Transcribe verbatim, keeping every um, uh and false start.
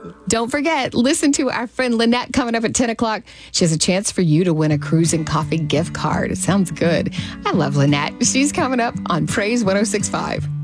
Don't forget, listen to our friend Lynette coming up at ten o'clock. She has a chance for you to win a Cruise and Coffee gift card. It sounds good. I love Lynette. She's coming up on Praise one oh six point five.